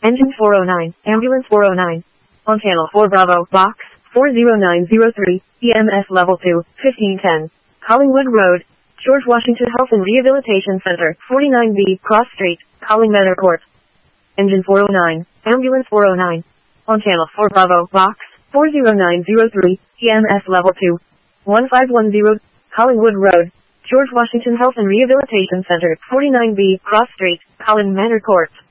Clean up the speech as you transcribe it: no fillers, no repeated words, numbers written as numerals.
Engine 409, Ambulance 409. On Channel 4 Bravo, Box 40903, EMS Level 2, 1510. Collingwood Road, George Washington Health and Rehabilitation Center, 49B, Cross Street, Calling Manor Court. Engine 409, Ambulance 409. On Channel 4 Bravo, Box 40903, EMS Level 2, 1510, Collingwood Road, George Washington Health and Rehabilitation Center, 49B, Cross Street, Calling Manor Court.